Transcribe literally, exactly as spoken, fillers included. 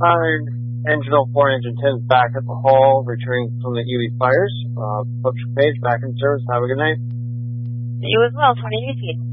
Hi, engine oh four, engine ten is back at the hall, returning from the Ely fires. Uh, Butcher Page, back in service. Have a good night. You as well, twenty eighteen.